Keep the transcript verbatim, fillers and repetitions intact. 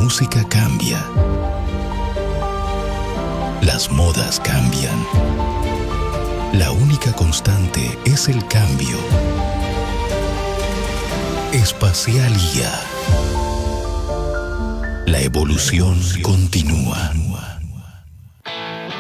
música cambia. Las modas cambian. La única constante es el cambio. Espacialía. La evolución continúa.